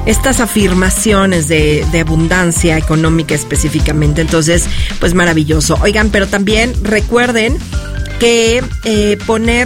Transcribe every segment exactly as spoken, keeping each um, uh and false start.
estas afirmaciones de, de abundancia económica específicamente. Entonces, pues maravilloso. Oigan, pero también recuerden que eh, poner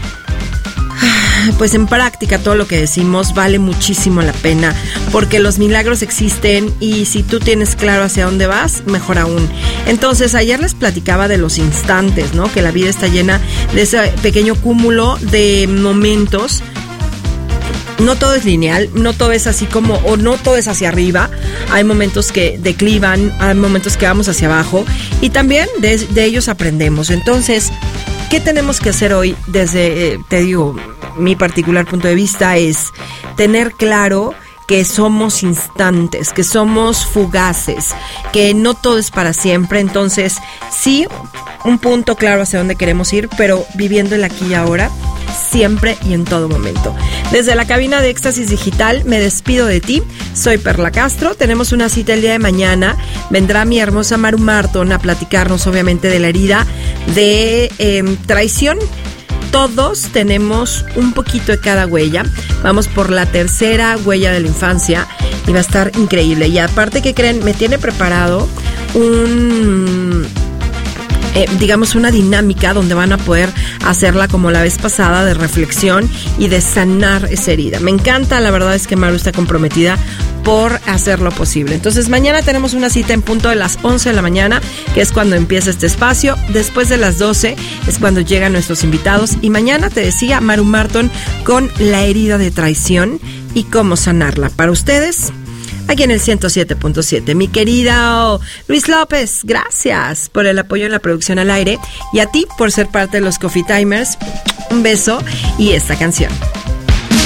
pues en práctica todo lo que decimos vale muchísimo la pena, porque los milagros existen y si tú tienes claro hacia dónde vas, mejor aún. Entonces, ayer les platicaba de los instantes, ¿no? Que la vida está llena de ese pequeño cúmulo de momentos. No todo es lineal, no todo es así como, o no todo es hacia arriba. Hay momentos que declivan, hay momentos que vamos hacia abajo y también de, de ellos aprendemos. Entonces, ¿qué tenemos que hacer hoy? Desde, eh, te digo, mi particular punto de vista es tener claro que somos instantes, que somos fugaces, que no todo es para siempre. Entonces, sí, un punto claro hacia dónde queremos ir, pero viviendo el aquí y ahora, siempre y en todo momento. Desde la cabina de Éxtasis Digital me despido de ti. Soy Perla Castro. Tenemos una cita el día de mañana. Vendrá mi hermosa Maru Marton a platicarnos obviamente de la herida de eh, traición. Todos tenemos un poquito de cada huella. Vamos por la tercera huella de la infancia y va a estar increíble. Y aparte, ¿qué creen? Me tiene preparado un... Eh, digamos una dinámica donde van a poder hacerla como la vez pasada, de reflexión y de sanar esa herida. Me encanta, la verdad es que Maru está comprometida por hacer lo posible. Entonces mañana tenemos una cita en punto de las once de la mañana, que es cuando empieza este espacio. Después de las doce es cuando llegan nuestros invitados y mañana, te decía, Maru Marton con la herida de traición y cómo sanarla. Para ustedes, aquí en el ciento siete punto siete. Mi querido Luis López, gracias por el apoyo en la producción al aire y a ti por ser parte de los Coffee Timers. Un beso y esta canción.